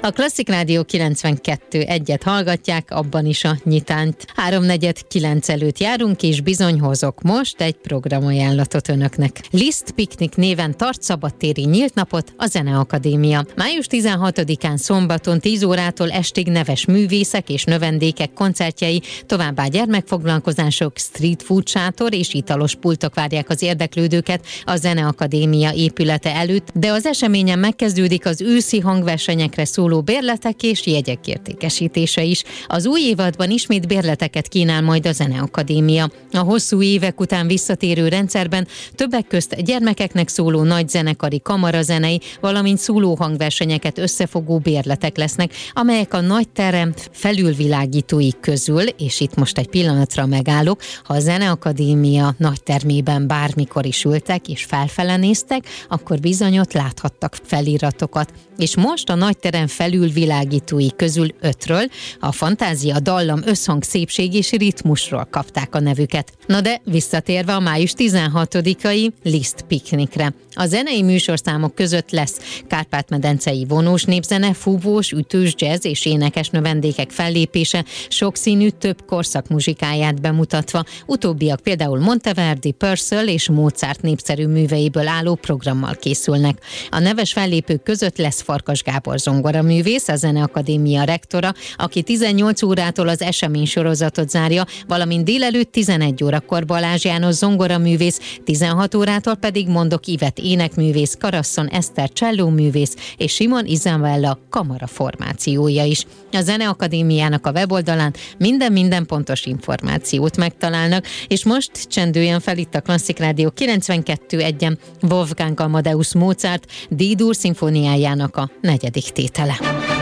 A Klasszik Rádió 92.1-et hallgatják, abban is a nyitányt. 8:45 előtt járunk, és bizony hozok most egy programajánlatot önöknek. Liszt Piknik néven tart szabadtéri nyílt napot a Zeneakadémia. Május 16-án szombaton 10 órától estig neves művészek és növendékek koncertjei, továbbá gyermekfoglalkozások, street food sátor és italos pultok várják az érdeklődőket a Zeneakadémia épülete előtt, de az eseményen megkezdődik az őszi hangversenyekre szóló bérletek és jegyek értékesítése is. Az új évadban ismét bérleteket kínál majd a Zeneakadémia. A hosszú évek után visszatérő rendszerben többek közt gyermekeknek szóló nagy zenekari kamarazenei, valamint szóló hangversenyeket összefogó bérletek lesznek, amelyek a nagy terem felülvilágítói közül, és itt most egy pillanatra megállok, ha a Zeneakadémia nagy termében bármikor is ültek és felfele néztek, akkor bizony ott láthattak feliratokat. És most a nagyterem felülvilágítói közül 5-ről, a fantázia, dallam, összhang, szépség és ritmusról kapták a nevüket. Na de visszatérve a május 16-ai Liszt Piknikre. A zenei műsorszámok között lesz kárpát-medencei vonós népzene, fúvós, ütős, jazz és énekes növendékek fellépése, sokszínű több korszak muzsikáját bemutatva, utóbbiak például Monteverdi, Purcell és Mozart népszerű műveiből álló programmal készülnek. A neves fellépők között lesz Farkas Gábor zongoraművész, a Zeneakadémia rektora, aki 18 órától az esemény sorozatot zárja, valamint délelőtt 11 órakor Balázs János zongoraművész, 16 órától pedig Mondok Ivet énekművész, Karasszon Eszter csellóművész és Simon Izabella kamara formációja is. A Zeneakadémiának a weboldalán minden pontos információt megtalálnak, és most csendüljön fel itt a Klasszik Rádió 92.1-en Wolfgang Amadeus Mozart D-dur szimfóniájának a 4. tétele.